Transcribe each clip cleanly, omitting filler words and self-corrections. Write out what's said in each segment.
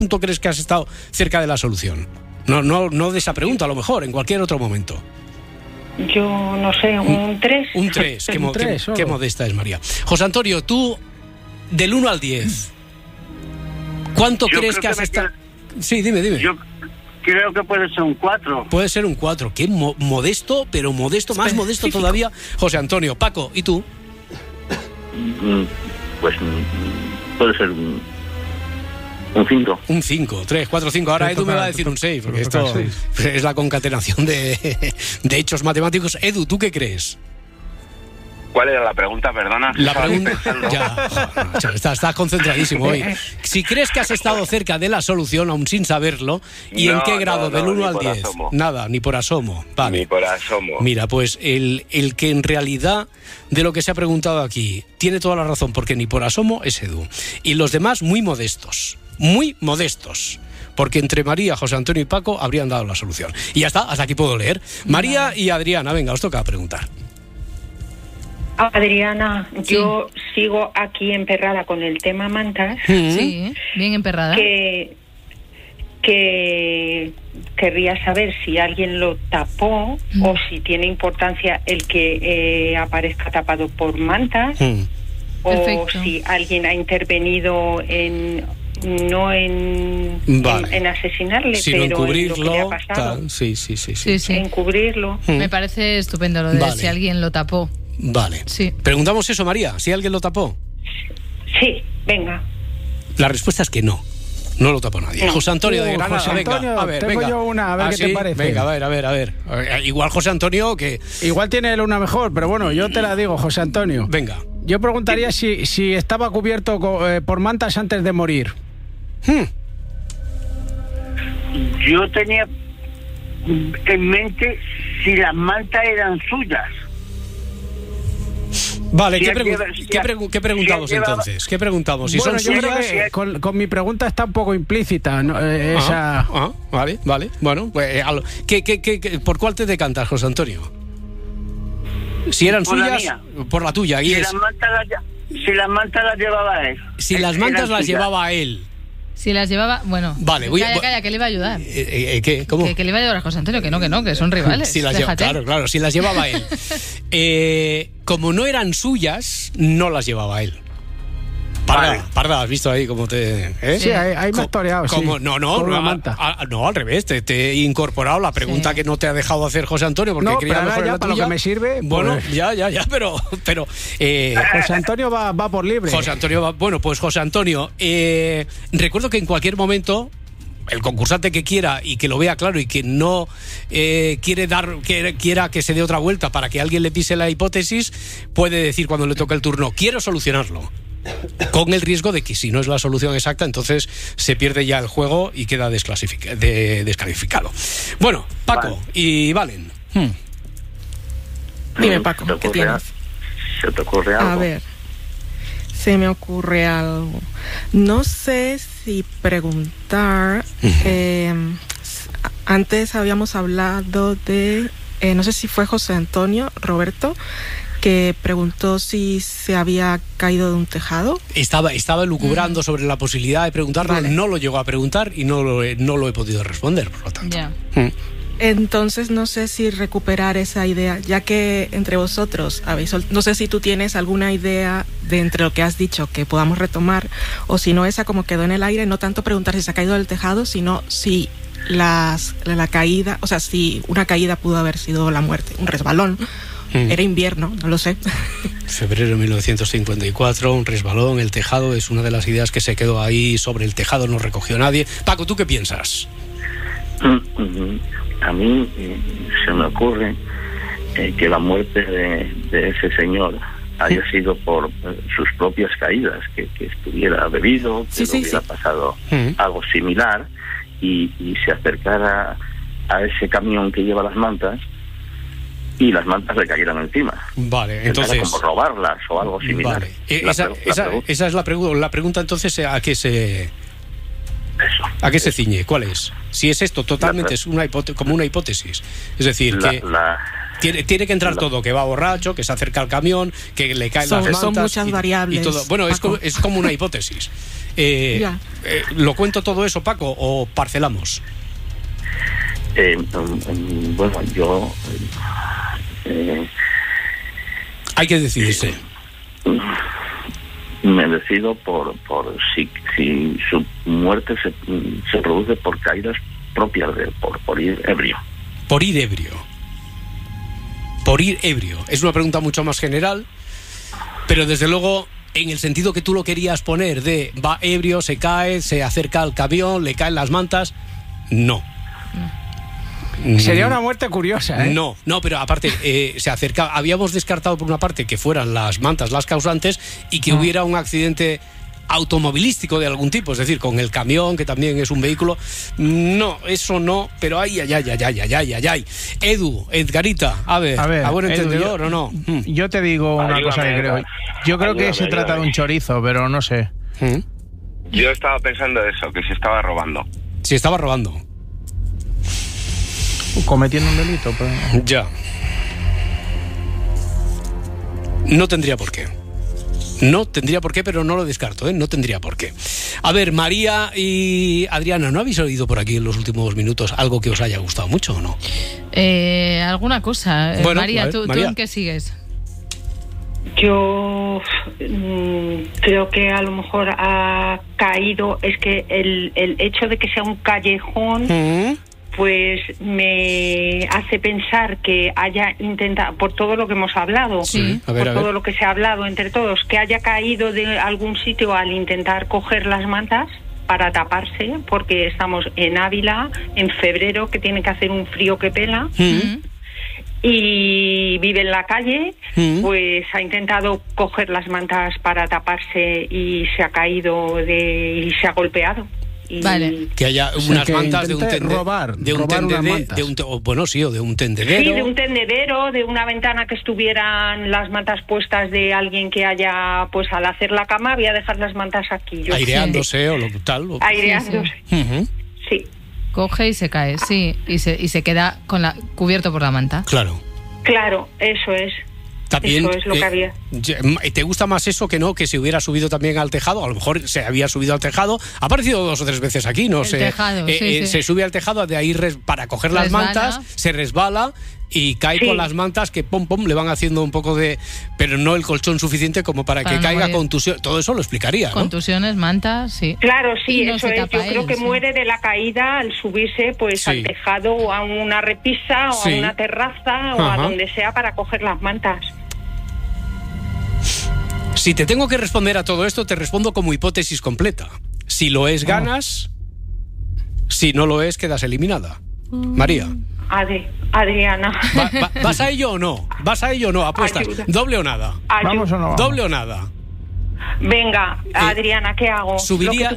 punto crees que has estado cerca de la solución? No de esa pregunta, a lo mejor, en cualquier otro momento. Yo no sé, un 3. Un 3, qué modesta es María. José Antonio, tú, del 1 al 10, ¿cuánto crees que has estado? Sí, dime. Yo creo que puede ser un 4. Puede ser un 4, qué modesto, pero modesto, más modesto todavía. José Antonio, Paco, ¿y tú? Pues puede ser un 5. Un 5, 3, 4, 5. Ahora Edu me va a decir un 6, porque esto es la concatenación de hechos matemáticos. Edu, ¿tú qué crees? ¿Cuál era la pregunta, perdona? La pregunta... Estás concentradísimo hoy. Si crees que has estado cerca de la solución, aún sin saberlo, ¿y en qué grado? Del 1 al 10. Asomo. Nada, ni por asomo. Vale. Ni por asomo. Mira, pues el que en realidad, de lo que se ha preguntado aquí, tiene toda la razón, porque ni por asomo es Edu. Y los demás muy modestos. Muy modestos. Porque entre María, José Antonio y Paco habrían dado la solución. Y ya está, hasta aquí puedo leer. María y Adriana, venga, os toca preguntar. Adriana, sí. Yo sigo aquí emperrada con el tema mantas. Sí, bien emperrada. Que querría saber si alguien lo tapó o si tiene importancia el que aparezca tapado por mantas o si alguien ha intervenido en asesinarle, sino pero en cubrirlo, en lo que le ha pasado. Sí. En cubrirlo. Me parece estupendo lo de si alguien lo tapó. Vale. Sí. Preguntamos eso, María, si alguien lo tapó. Sí, venga. La respuesta es que no lo tapó nadie. No. José Antonio de Granada, José Antonio, venga, a ver, tengo yo una, a ver qué te parece. Venga, a ver. Igual José Antonio que... Igual tiene él una mejor, pero bueno, yo te la digo, José Antonio. Venga. Yo preguntaría si estaba cubierto por mantas antes de morir. Yo tenía en mente si las mantas eran suyas. Vale, ¿qué preguntamos entonces? ¿Qué preguntamos? Si bueno, son yo suyas... creo que con mi pregunta está un poco implícita, ¿no? Vale. Bueno, pues, ¿por cuál te decantas, José Antonio? Si eran suyas, por la tuya. Si las mantas las llevaba él. Si las mantas las llevaba él. Si las llevaba... Bueno, vale, calla, que le iba a ayudar. ¿Qué? ¿Cómo? Que le iba a ayudar a José Antonio, que son rivales. Si las claro, si las llevaba él. Como no eran suyas, no las llevaba él. Parda, ¿has visto ahí cómo te...? Sí, ahí me has toreado, sí. No, al revés, te he incorporado la pregunta que no te ha dejado hacer José Antonio, porque quería mejorar la tuya. Para lo que me sirve... Bueno, pues... ya, pero José Antonio va por libre. José Antonio va... Bueno, pues José Antonio, recuerdo que en cualquier momento... El concursante que quiera y que lo vea claro y que no quiera que se dé otra vuelta para que alguien le pise la hipótesis, puede decir cuando le toque el turno, quiero solucionarlo. Con el riesgo de que si no es la solución exacta, entonces se pierde ya el juego y queda descalificado. Bueno, Paco y Valen. Dime, Paco, ¿qué tienes? ¿Se te ocurre algo? A ver, se me ocurre algo. No sé si preguntar. Antes habíamos hablado de, no sé si fue José Antonio, Roberto, que preguntó si se había caído de un tejado. Estaba elucubrando sobre la posibilidad de preguntarlo, vale. No lo llegó a preguntar y no lo he podido responder, por lo tanto. Entonces no sé si recuperar esa idea, ya que entre vosotros no sé si tú tienes alguna idea de entre lo que has dicho que podamos retomar, o si no, esa como quedó en el aire, no tanto preguntar si se ha caído del tejado, sino si la caída, o sea, si una caída pudo haber sido la muerte, un resbalón. Era invierno, no lo sé. Febrero de 1954, un resbalón, el tejado, es una de las ideas que se quedó ahí sobre el tejado, no recogió nadie. Paco, ¿tú qué piensas? A mí se me ocurre que la muerte de ese señor haya sido por sus propias caídas, que estuviera bebido, que hubiera pasado algo similar y se acercara a ese camión que lleva las mantas y las mantas le cayeran encima. Vale, entonces... como robarlas o algo similar. Vale. Esa es la pregunta. La pregunta entonces, ¿a qué se...? Eso. ¿A qué se ciñe? ¿Cuál es? Si es esto, totalmente es como una hipótesis. Es decir, Tiene que entrar todo, que va borracho, que se acerca al camión, que le caen las mantas. Son muchas variables. Y todo. Bueno, es como una hipótesis. ¿Lo cuento todo eso, Paco, o parcelamos? Bueno, yo... hay que decidirse. Me decido por si su muerte se produce por caídas propias de por ir ebrio. Por ir ebrio. Por ir ebrio. Es una pregunta mucho más general, pero desde luego en el sentido que tú lo querías poner de va ebrio, se cae, se acerca al camión, le caen las mantas, no. Sería una muerte curiosa, ¿eh? No, pero aparte se acerca. Habíamos descartado por una parte que fueran las mantas las causantes y que hubiera un accidente automovilístico de algún tipo, es decir, con el camión, que también es un vehículo. No, eso no, pero ay. Edu, Edgarita, a ver, ¿a buen entendedor o no? Yo te digo una cosa que creo. Yo creo que se trata de un chorizo, pero no sé. Yo estaba pensando eso, que se estaba robando. Si estaba robando. Cometiendo un delito, pues. Ya. No tendría por qué. No tendría por qué, pero no lo descarto, ¿eh? No tendría por qué. A ver, María y Adriana, ¿no habéis oído por aquí en los últimos minutos algo que os haya gustado mucho o no? Alguna cosa. Bueno, María, ver, ¿tú en qué sigues? Yo creo que a lo mejor ha caído, es que el hecho de que sea un callejón... pues me hace pensar que haya intentado, por todo lo que hemos hablado, todo lo que se ha hablado entre todos, que haya caído de algún sitio al intentar coger las mantas para taparse, porque estamos en Ávila, en febrero, que tiene que hacer un frío que pela, y vive en la calle, pues ha intentado coger las mantas para taparse y se ha caído y se ha golpeado. Vale. Que haya unas mantas de un tendedero. Bueno, sí, o de un tendedero. Sí, de un tendedero, de una ventana que estuvieran las mantas puestas de alguien que haya, pues al hacer la cama, voy a dejar las mantas aquí. Aireándose o lo tal. Aireándose. Sí. Coge y se cae, sí, y se queda cubierto por la manta. Claro, eso es. También, eso es lo que había. ¿Te gusta más eso que no que se hubiera subido también al tejado? A lo mejor se había subido al tejado. Ha aparecido 2 o 3 veces aquí, no sé. Tejado, sí. Se sube al tejado, de ahí para coger las mantas, se resbala y cae con las mantas que pom le van haciendo un poco de... Pero no el colchón suficiente como para que caiga contusión. Todo eso lo explicaría, ¿no? Contusiones, mantas, sí. Claro, sí, eso es. Yo creo que muere de la caída al subirse pues al tejado o a una repisa o a una terraza o a donde sea para coger las mantas. Si te tengo que responder a todo esto, te respondo como hipótesis completa. Si lo es, ganas. Si no lo es, quedas eliminada. María. Adriana. ¿Vas a ello o no? Apuestas. Ayuda. ¿Doble o nada? ¿Vamos o no vamos? ¿Doble o nada? Venga, Adriana, ¿qué hago? Subiría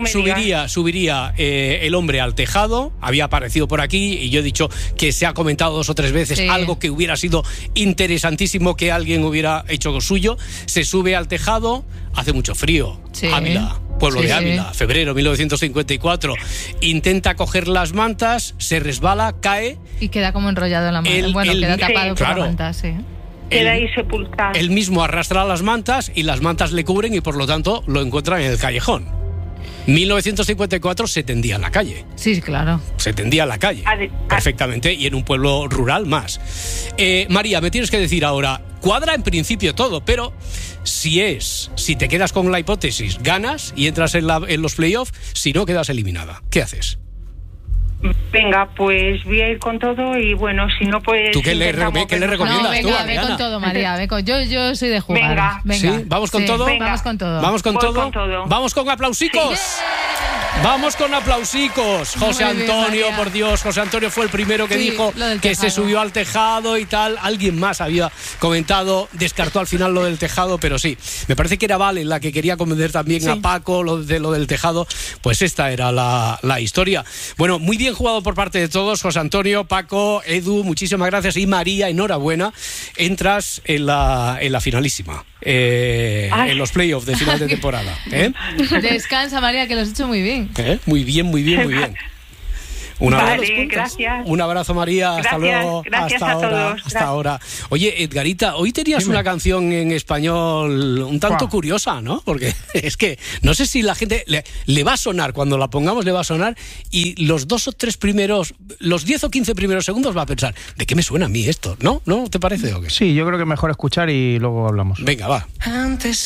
el hombre al tejado. Había aparecido por aquí y yo he dicho que se ha comentado 2 o 3 veces algo que hubiera sido interesantísimo que alguien hubiera hecho suyo. Se sube al tejado, hace mucho frío. Ávila, pueblo de Ávila, febrero 1954. Intenta coger las mantas, se resbala, cae. Y queda como enrollado en la manta. Queda tapado por la manta, Queda ahí sepultado. Él mismo arrastra las mantas y las mantas le cubren y por lo tanto lo encuentran en el callejón. 1954 se tendía en la calle. Sí, claro. Se tendía en la calle. Perfectamente. Y en un pueblo rural más. María, me tienes que decir ahora, cuadra en principio todo, pero si te quedas con la hipótesis, ganas y entras en los playoffs, si no, quedas eliminada. ¿Qué haces? Venga, pues voy a ir con todo y bueno, si no pues... ¿Tú qué le recomiendas? Ve con todo, María. Yo soy de jugar. Venga. ¿Sí? ¿Vamos con todo? Venga. Vamos con todo. ¿Vamos con todo? ¿Vamos con aplausicos? Sí. Vamos con aplausicos. José Antonio, por Dios, José Antonio fue el primero que dijo que se subió al tejado y tal. Alguien más había comentado, descartó al final lo del tejado, pero sí. Me parece que era Vale la que quería convencer también a Paco lo del tejado. Pues esta era la historia. Bueno, muy bien jugado por parte de todos, José Antonio, Paco, Edu, muchísimas gracias. Y María, enhorabuena. Entras en la finalísima. En los playoffs de final de temporada. Descansa, María, que lo has hecho muy bien. Muy bien. Vale, gracias. Un abrazo, María. Gracias, hasta luego. gracias hasta a ahora. todos. Hasta Gracias. ahora. Oye, Edgarita, hoy tenías una canción en español un tanto curiosa, ¿no? Porque es que no sé si la gente le va a sonar, cuando la pongamos le va a sonar, y los 2 o 3 primeros, los 10 o 15 primeros segundos va a pensar, ¿de qué me suena a mí esto? ¿No? ¿No te parece o qué? Sí, yo creo que es mejor escuchar y luego hablamos. Venga, va. Antes